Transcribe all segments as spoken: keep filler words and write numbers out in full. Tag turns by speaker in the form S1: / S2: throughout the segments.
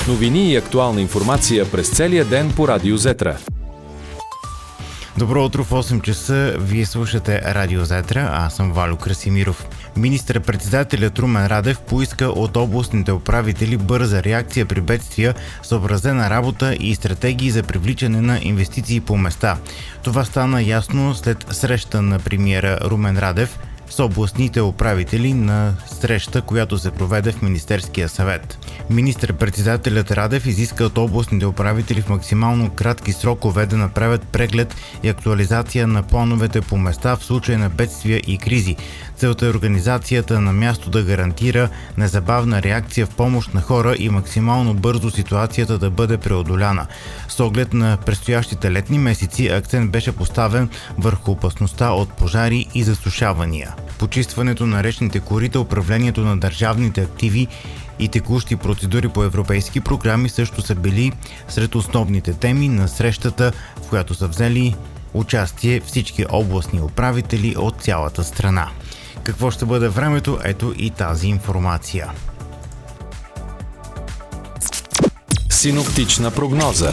S1: Новини и актуална информация през целия ден по Радио Зетра.
S2: Добро утро в осем часа. Вие слушате Радио Зетра, а аз съм Валю Красимиров. Министър-председателят Румен Радев поиска от областните управители бърза реакция при бедствия, съобразена работа и стратегии за привличане на инвестиции по места. Това стана ясно след среща на премиера Румен Радев с областните управители на среща, която се проведе в Министерския съвет. Министър-председателят Радев изиска от областните управители в максимално кратки срокове да направят преглед и актуализация на плановете по места в случай на бедствия и кризи. Целта е организацията на място да гарантира незабавна реакция в помощ на хора и максимално бързо ситуацията да бъде преодоляна. С оглед на предстоящите летни месеци акцент беше поставен върху опасността от пожари и засушавания. Почистването на речните корита, управлението на държавните активи и текущи процедури по европейски програми също са били сред основните теми на срещата, в която са взели участие всички областни управители от цялата страна. Какво ще бъде времето? Ето и тази информация.
S1: Синоптична прогноза.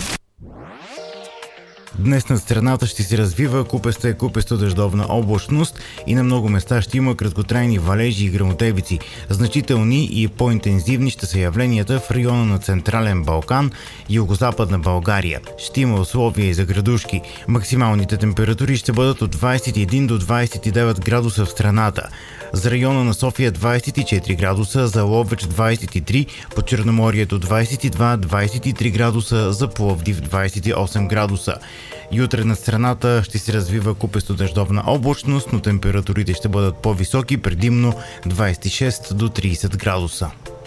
S2: Днес над страната ще се развива купеста и купесто дъждовна облачност и на много места ще има краткотрайни валежи и гръмотевици. Значителни и по-интензивни ще са явленията в района на Централен Балкан и Югозападна България. Ще има условия и за градушки. Максималните температури ще бъдат от двадесет и един до двадесет и девет градуса в страната. За района на София двадесет и четири градуса, за Ловеч двадесет и три, по Черноморието двадесет и два до двадесет и три градуса, за Пловдив двадесет и осем градуса. Утре над страната ще се развива купесто дъждовна облачност, но температурите ще бъдат по-високи, предимно двадесет и шест до тридесет градуса.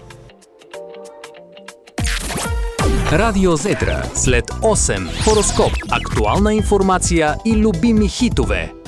S3: Радио Зетра след осем. Хороскоп, актуална информация и любими хитове.